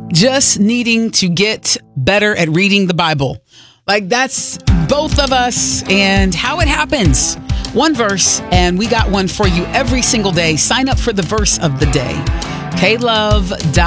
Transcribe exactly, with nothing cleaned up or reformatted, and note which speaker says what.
Speaker 1: just needing to get better at reading the Bible. Like, that's both of us and how it happens. One verse, and we got one for you every single day. Sign up for the verse of the day. K love dot